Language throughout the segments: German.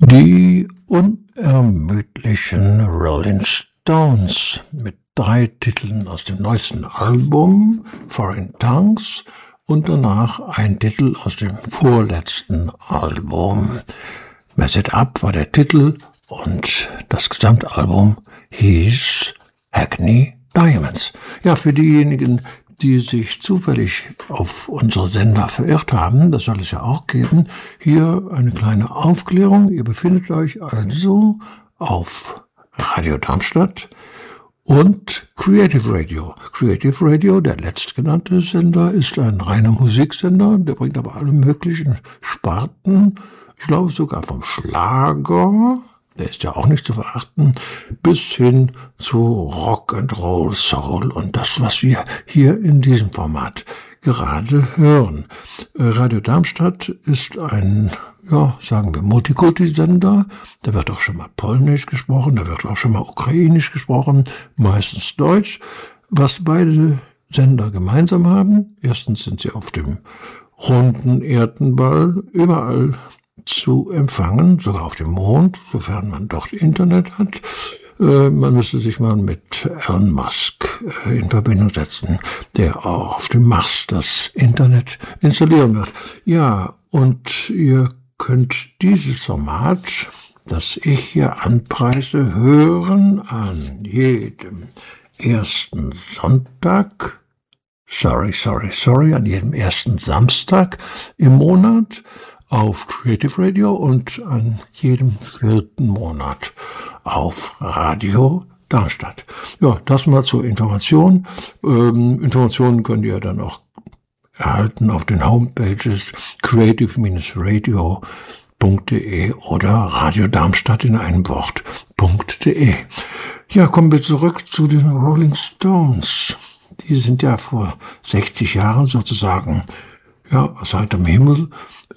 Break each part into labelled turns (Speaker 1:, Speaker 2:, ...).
Speaker 1: Die unermüdlichen Rolling Stones mit 3 Titeln aus dem neuesten Album Foreign Tongues und danach ein Titel aus dem vorletzten Album. Mess It Up war der Titel und das Gesamtalbum hieß Hackney Diamonds. Ja, für diejenigen, die sich zufällig auf unsere Sender verirrt haben, das soll es ja auch geben, hier eine kleine Aufklärung. Ihr befindet euch also auf Radio Darmstadt und Creative Radio. Creative Radio, der letztgenannte Sender, ist ein reiner Musiksender, der bringt aber alle möglichen Sparten, ich glaube sogar vom Schlager, der ist ja auch nicht zu verachten, bis hin zu Rock and Roll, Soul und das, was wir hier in diesem Format gerade hören. Radio Darmstadt ist ein, ja, sagen wir, Multikulti-Sender. Da wird auch schon mal Polnisch gesprochen, da wird auch schon mal Ukrainisch gesprochen, meistens Deutsch. Was beide Sender gemeinsam haben, erstens sind sie auf dem runden Erdenball überall zu empfangen, sogar auf dem Mond, sofern man dort Internet hat. Man müsste sich mal mit Elon Musk in Verbindung setzen, der auch auf dem Mars das Internet installieren wird. Ja, und ihr könnt dieses Format, das ich hier anpreise, hören an jedem ersten Sonntag, an jedem ersten Samstag im Monat auf Creative Radio und an jedem 4. Monat auf Radio Darmstadt. Ja, das mal zur Information. Informationen könnt ihr dann auch erhalten auf den Homepages creative-radio.de oder Radio Darmstadt in einem Wort.de. Ja, kommen wir zurück zu den Rolling Stones. Die sind ja vor 60 Jahren sozusagen aus heiterem Himmel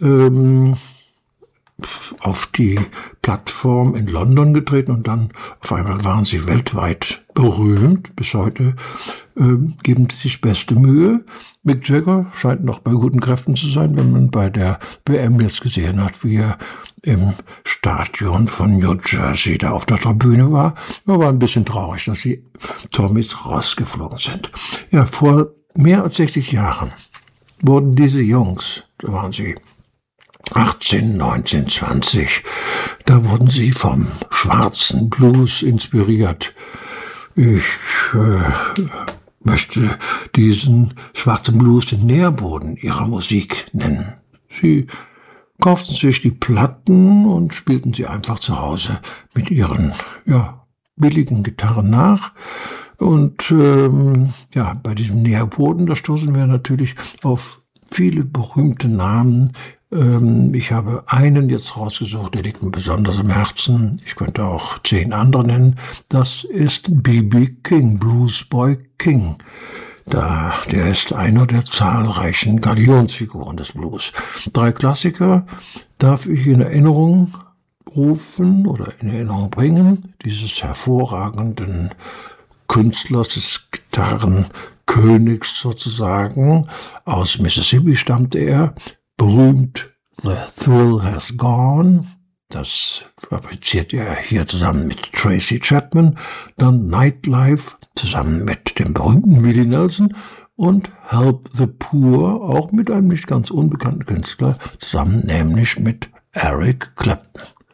Speaker 1: auf die Plattform in London getreten und dann auf einmal waren sie weltweit berühmt. Bis heute geben sie sich beste Mühe. Mick Jagger scheint noch bei guten Kräften zu sein, wenn man bei der WM jetzt gesehen hat, wie er im Stadion von New Jersey da auf der Tribüne war. Er war ein bisschen traurig, dass die Tommys rausgeflogen sind. Ja, vor mehr als 60 Jahren wurden diese Jungs, da waren sie 18, 19, 20, da wurden sie vom schwarzen Blues inspiriert. Ich möchte diesen schwarzen Blues den Nährboden ihrer Musik nennen. Sie kauften sich die Platten und spielten sie einfach zu Hause mit ihren billigen Gitarren nach. Und bei diesem Nährboden, da stoßen wir natürlich auf viele berühmte Namen. Ich habe einen jetzt rausgesucht, der liegt mir besonders am Herzen. Ich könnte auch 10 andere nennen. Das ist B.B. King, Bluesboy King. Der ist einer der zahlreichen Galionsfiguren des Blues. 3 Klassiker darf ich in Erinnerung rufen oder in Erinnerung bringen, dieses hervorragenden Künstlers, des Gitarrenkönigs sozusagen. Aus Mississippi stammte er. Berühmt The Thrill Has Gone. Das fabriziert er hier zusammen mit Tracy Chapman. Dann Nightlife zusammen mit dem berühmten Willie Nelson. Und Help the Poor, auch mit einem nicht ganz unbekannten Künstler zusammen, nämlich mit Eric Clapton.